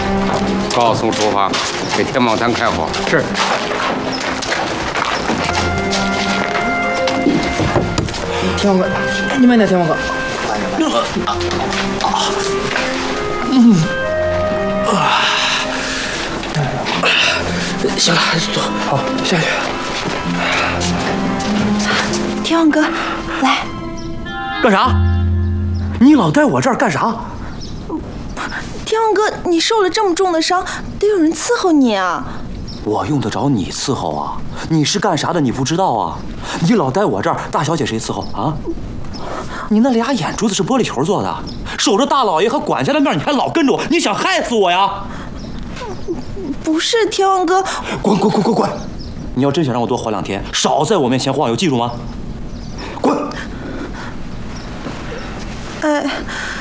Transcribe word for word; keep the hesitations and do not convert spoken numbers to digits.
高速出发，给天宝潭开火。 是。天王哥，你慢点，天王哥。嗯。啊。行了，走。好，下去。 天王哥，来。 干啥？你老在我这儿干啥？ 天王哥，你受了这么重的伤，得有人伺候你啊。 我用得着你伺候啊？你是干啥的？你不知道啊？你老在我这儿，大小姐谁伺候啊？你那俩眼珠子是玻璃球做的，守着大老爷和管家的面，你还老跟着我，你想害死我呀？ 不是，天王哥。 滚滚滚滚滚！你要真想让我多活两天，少在我面前晃悠，记住吗？滚！ 哎。